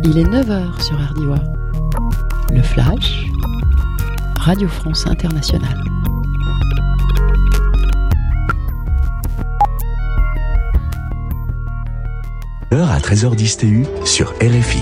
Il est 9h sur RDIWA. Le Flash, Radio France Internationale. Heure à 13h10 TU sur RFI.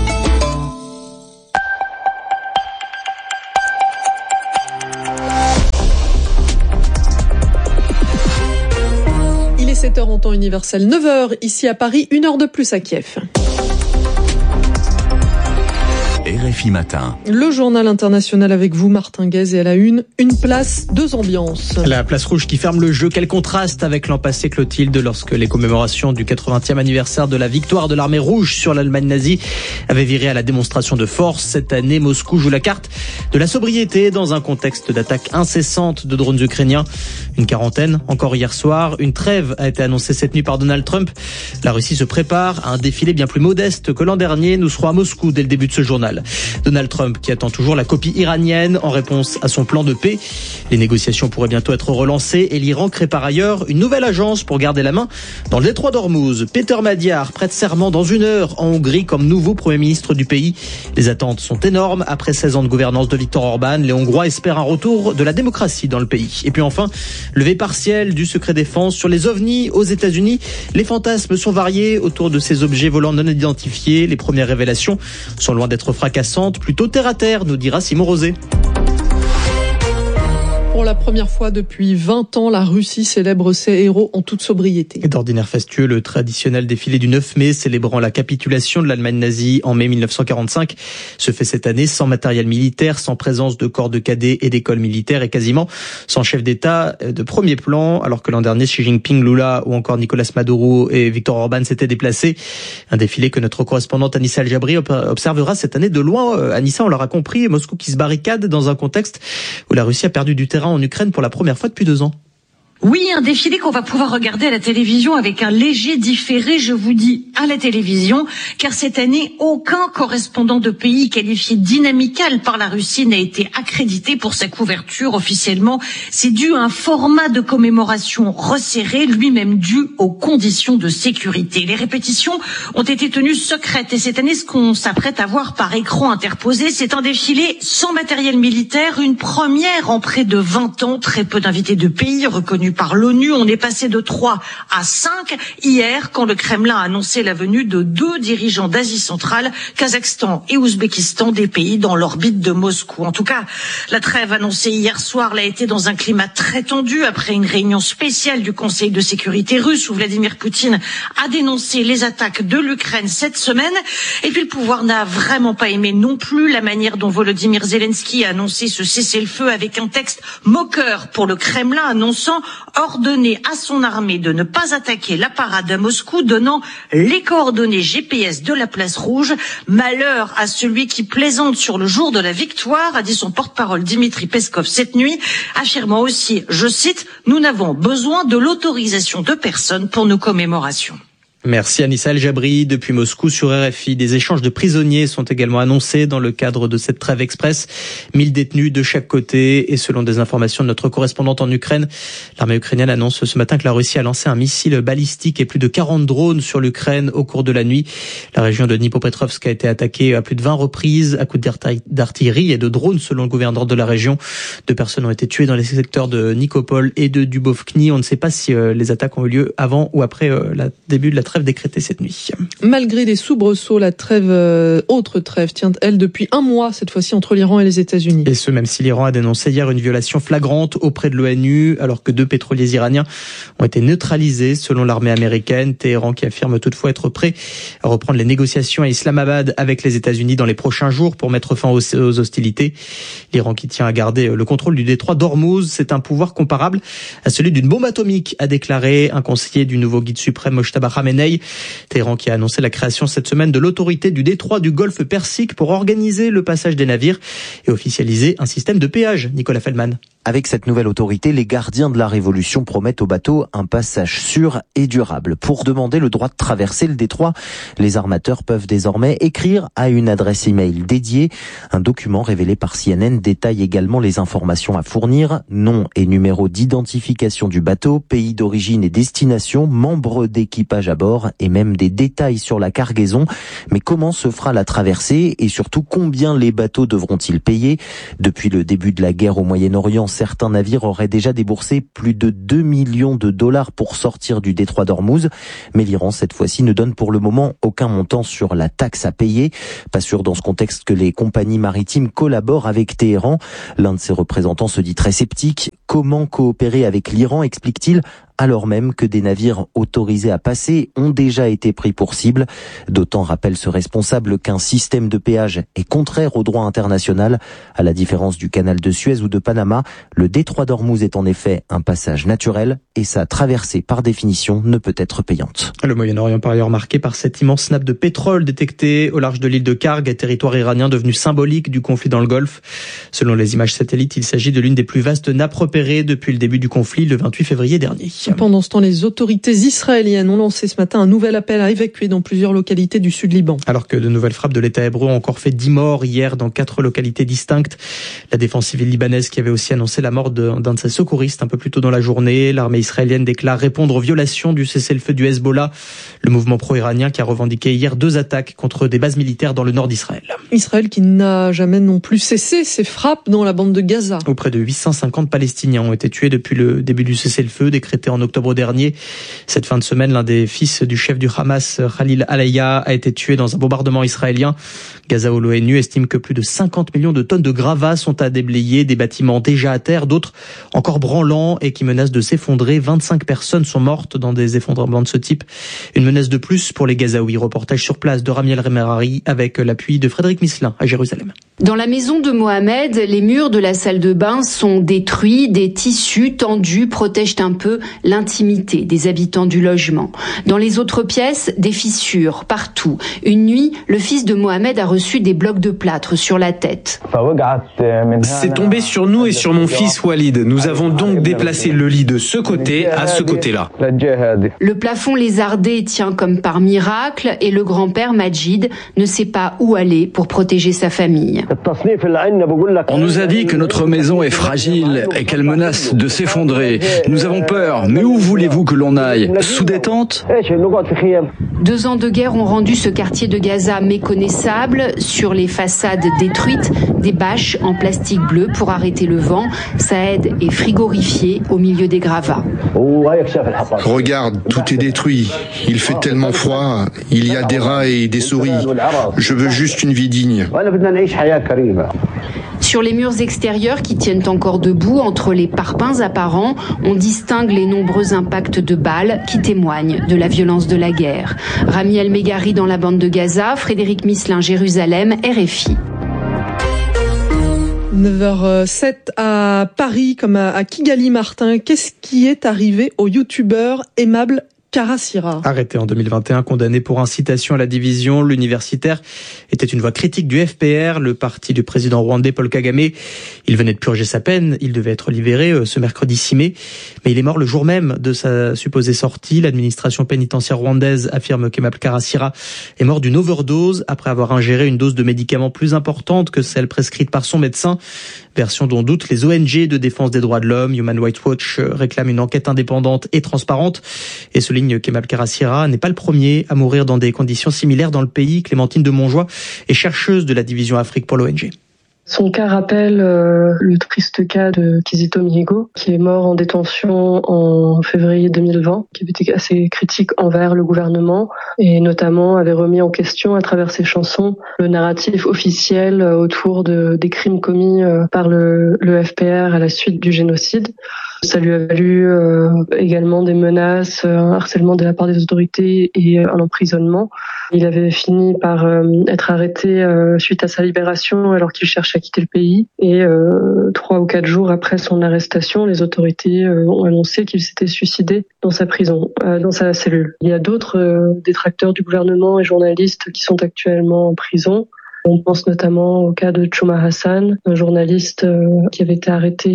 Il est 7h en temps universel, 9h ici à Paris, 1 heure de plus à Kiev. RFI Matin. Le journal international avec vous, Martin Guez, et à la une place, 2 ambiances. La place rouge qui ferme le jeu, quel contraste avec l'an passé, Clotilde, lorsque les commémorations du 80e anniversaire de la victoire de l'armée rouge sur l'Allemagne nazie avaient viré à la démonstration de force. Cette année, Moscou joue la carte de la sobriété dans un contexte d'attaques incessantes de drones ukrainiens. Une quarantaine, encore hier soir. Une trêve a été annoncée cette nuit par Donald Trump. La Russie se prépare à un défilé bien plus modeste que l'an dernier. Nous serons à Moscou dès le début de ce journal. Donald Trump qui attend toujours la copie iranienne en réponse à son plan de paix. Les négociations pourraient bientôt être relancées et l'Iran crée par ailleurs une nouvelle agence pour garder la main dans le détroit d'Ormuz. Peter Madiar prête serment dans 1 heure en Hongrie comme nouveau Premier ministre du pays. Les attentes sont énormes. Après 16 ans de gouvernance de Viktor Orban, les Hongrois espèrent un retour de la démocratie dans le pays. Et puis enfin, levée partielle du secret défense sur les ovnis aux États-Unis. Les fantasmes sont variés autour de ces objets volants non identifiés. Les premières révélations sont loin d'être fracassantes, plutôt terre à terre, nous dira Simon Rosé. Pour la première fois depuis 20 ans, la Russie célèbre ses héros en toute sobriété. Et d'ordinaire fastueux, le traditionnel défilé du 9 mai célébrant la capitulation de l'Allemagne nazie en mai 1945 se fait cette année sans matériel militaire, sans présence de corps de cadets et d'écoles militaires et quasiment sans chef d'État de premier plan, alors que l'an dernier Xi Jinping, Lula ou encore Nicolas Maduro et Viktor Orban s'étaient déplacés. Un défilé que notre correspondante Anissa El Jabri observera cette année de loin. Anissa, on l'aura compris, Moscou qui se barricade dans un contexte où la Russie a perdu du terrain en Ukraine pour la première fois depuis 2 ans. Oui, un défilé qu'on va pouvoir regarder à la télévision avec un léger différé, je vous dis, à la télévision, car cette année, aucun correspondant de pays qualifié dynamical par la Russie n'a été accrédité pour sa couverture officiellement. C'est dû à un format de commémoration resserré, lui-même dû aux conditions de sécurité. Les répétitions ont été tenues secrètes et cette année, ce qu'on s'apprête à voir par écran interposé, c'est un défilé sans matériel militaire, une première en près de 20 ans, très peu d'invités de pays reconnus par l'ONU. On est passé de 3 à 5 hier quand le Kremlin a annoncé la venue de 2 dirigeants d'Asie centrale, Kazakhstan et Ouzbékistan, des pays dans l'orbite de Moscou. En tout cas, la trêve annoncée hier soir l'a été dans un climat très tendu après une réunion spéciale du Conseil de sécurité russe où Vladimir Poutine a dénoncé les attaques de l'Ukraine cette semaine. Et puis le pouvoir n'a vraiment pas aimé non plus la manière dont Volodymyr Zelensky a annoncé ce cessez-le-feu avec un texte moqueur pour le Kremlin annonçant ordonner à son armée de ne pas attaquer la parade à Moscou, donnant les coordonnées GPS de la place rouge. Malheur à celui qui plaisante sur le jour de la victoire, a dit son porte-parole Dimitri Peskov cette nuit, affirmant aussi, je cite, « Nous n'avons besoin de l'autorisation de personne pour nos commémorations ». Merci Anissa El Jabri. Depuis Moscou sur RFI, des échanges de prisonniers sont également annoncés dans le cadre de cette trêve express. 1000 détenus de chaque côté et selon des informations de notre correspondante en Ukraine, l'armée ukrainienne annonce ce matin que la Russie a lancé un missile balistique et plus de 40 drones sur l'Ukraine au cours de la nuit. La région de Dnipropetrovsk a été attaquée à plus de 20 reprises à coups d'artillerie et de drones selon le gouverneur de la région. 2 personnes ont été tuées dans les secteurs de Nikopol et de Dubovkni. On ne sait pas si les attaques ont eu lieu avant ou après le début de la trêve décrétée cette nuit. Malgré des soubresauts, la autre trêve tient, elle, depuis 1 mois, cette fois-ci, entre l'Iran et les États-Unis. Et ce, même si l'Iran a dénoncé hier une violation flagrante auprès de l'ONU, alors que 2 pétroliers iraniens ont été neutralisés, selon l'armée américaine. Téhéran qui affirme toutefois être prêt à reprendre les négociations à Islamabad avec les États-Unis dans les prochains jours pour mettre fin aux hostilités. L'Iran qui tient à garder le contrôle du détroit d'Ormuz, c'est un pouvoir comparable à celui d'une bombe atomique, a déclaré un conseiller du nouveau guide suprême Mojtaba Khamenei. Téhéran qui a annoncé la création cette semaine de l'autorité du détroit du Golfe Persique pour organiser le passage des navires et officialiser un système de péage. Nicolas Feldman. Avec cette nouvelle autorité, les gardiens de la Révolution promettent aux bateaux un passage sûr et durable. Pour demander le droit de traverser le détroit, les armateurs peuvent désormais écrire à une adresse email dédiée. Un document révélé par CNN détaille également les informations à fournir, nom et numéro d'identification du bateau, pays d'origine et destination, membres d'équipage à bord et même des détails sur la cargaison. Mais comment se fera la traversée et surtout combien les bateaux devront-ils payer ? Depuis le début de la guerre au Moyen-Orient, certains navires auraient déjà déboursé plus de 2 millions de dollars pour sortir du détroit d'Ormuz. Mais l'Iran, cette fois-ci, ne donne pour le moment aucun montant sur la taxe à payer. Pas sûr dans ce contexte que les compagnies maritimes collaborent avec Téhéran. L'un de ses représentants se dit très sceptique. Comment coopérer avec l'Iran, explique-t-il, alors même que des navires autorisés à passer ont déjà été pris pour cible. D'autant, rappelle ce responsable, qu'un système de péage est contraire au droit international. À la différence du canal de Suez ou de Panama, le détroit d'Ormuz est en effet un passage naturel et sa traversée par définition ne peut être payante. Le Moyen-Orient par ailleurs marqué par cette immense nappe de pétrole détectée au large de l'île de Karg, territoire iranien devenu symbolique du conflit dans le Golfe. Selon les images satellites, il s'agit de l'une des plus vastes nappes repérées depuis le début du conflit le 28 février dernier. Pendant ce temps, les autorités israéliennes ont lancé ce matin un nouvel appel à évacuer dans plusieurs localités du sud Liban. Alors que de nouvelles frappes de l'État hébreu ont encore fait 10 morts hier dans 4 localités distinctes. La défense civile libanaise qui avait aussi annoncé la mort d'un de ses secouristes un peu plus tôt dans la journée. L'armée israélienne déclare répondre aux violations du cessez-le-feu du Hezbollah, le mouvement pro-iranien qui a revendiqué hier 2 attaques contre des bases militaires dans le nord d'Israël. Israël qui n'a jamais non plus cessé ses frappes dans la bande de Gaza. Près de 850 Palestiniens ont été tués depuis le début du cessez-le-feu décrété en octobre dernier. Cette fin de semaine, l'un des fils du chef du Hamas, Khalil Alaya, a été tué dans un bombardement israélien. Gaza ou l'ONU estime que plus de 50 millions de tonnes de gravats sont à déblayer, des bâtiments déjà à terre, d'autres encore branlants et qui menacent de s'effondrer. 25 personnes sont mortes dans des effondrements de ce type. Une menace de plus pour les Gazaouis. Reportage sur place de Ramiel Remerari avec l'appui de Frédéric Misselin à Jérusalem. Dans la maison de Mohamed, les murs de la salle de bain sont détruits, des tissus tendus protègent un peu l'intimité des habitants du logement. Dans les autres pièces, des fissures partout. Une nuit, le fils de Mohamed a reçu des blocs de plâtre sur la tête. C'est tombé sur nous et sur mon fils Walid. Nous avons donc déplacé le lit de ce côté à ce côté-là. Le plafond lézardé tient comme par miracle et le grand-père Majid ne sait pas où aller pour protéger sa famille. On nous a dit que notre maison est fragile et qu'elle menace de s'effondrer. Nous avons peur, mais où voulez-vous que l'on aille ? Sous des tentes ? 2 ans de guerre ont rendu ce quartier de Gaza méconnaissable. Sur les façades détruites, des bâches en plastique bleu pour arrêter le vent. Saïd est frigorifié au milieu des gravats. Regarde, tout est détruit. Il fait tellement froid. Il y a des rats et des souris. Je veux juste une vie digne. Sur les murs extérieurs qui tiennent encore debout, entre les parpaings apparents, on distingue les nombreux impacts de balles qui témoignent de la violence de la guerre. Rami El-Megari dans la bande de Gaza, Frédéric Misselin, Jérusalem, RFI. 9h07 à Paris comme à Kigali. Martin, qu'est-ce qui est arrivé au youtubeur aimable Karasira? Arrêté en 2021, condamné pour incitation à la division, l'universitaire était une voix critique du FPR, le parti du président rwandais Paul Kagame. Il venait de purger sa peine, il devait être libéré ce mercredi 6 mai, mais il est mort le jour même de sa supposée sortie. L'administration pénitentiaire rwandaise affirme qu'Aimable Karasira est mort d'une overdose après avoir ingéré une dose de médicaments plus importante que celle prescrite par son médecin. Version dont doutent les ONG de défense des droits de l'homme. Human Rights Watch réclame une enquête indépendante et transparente et souligne qu'Aimable Karasira n'est pas le premier à mourir dans des conditions similaires dans le pays. Clémentine de Montjoie est chercheuse de la division Afrique pour l'ONG. Son cas rappelle le triste cas de Kizito Mihigo, qui est mort en détention en février 2020, qui avait été assez critique envers le gouvernement et notamment avait remis en question à travers ses chansons le narratif officiel autour des crimes commis par le FPR à la suite du génocide. Ça lui a valu également des menaces, un harcèlement de la part des autorités et un emprisonnement. Il avait fini par être arrêté suite à sa libération alors qu'il cherchait à quitter le pays. Et 3 ou 4 jours après son arrestation, les autorités ont annoncé qu'il s'était suicidé dans sa prison, dans sa cellule. Il y a d'autres détracteurs du gouvernement et journalistes qui sont actuellement en prison. On pense notamment au cas de Chouma Hassan, un journaliste qui avait été arrêté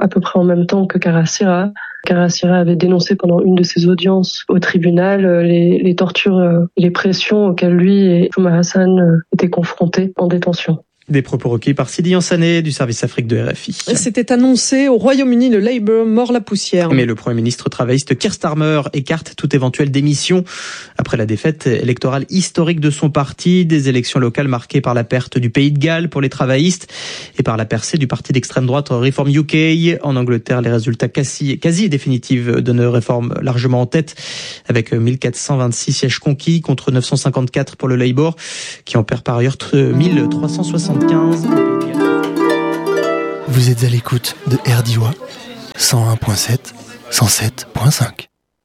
à peu près en même temps que Karasira. Karasira avait dénoncé pendant une de ses audiences au tribunal les tortures et les pressions auxquelles lui et Juma Hassan étaient confrontés en détention. Des propos recueillis par Sidi Yansané du service Afrique de RFI. C'était annoncé au Royaume-Uni, le Labour mord la poussière. Mais le Premier ministre travailliste Keir Starmer écarte toute éventuelle démission après la défaite électorale historique de son parti, des élections locales marquées par la perte du Pays de Galles pour les travaillistes et par la percée du parti d'extrême droite Reform UK. En Angleterre, les résultats quasi définitifs donnent Reform largement en tête avec 1426 sièges conquis contre 954 pour le Labour qui en perd par ailleurs 1375. Vous êtes à l'écoute de RDIWA 101.7, 107.5.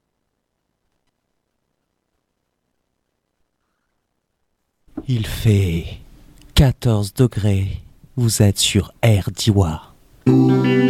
Il fait 14 degrés. Vous êtes sur RDIWA.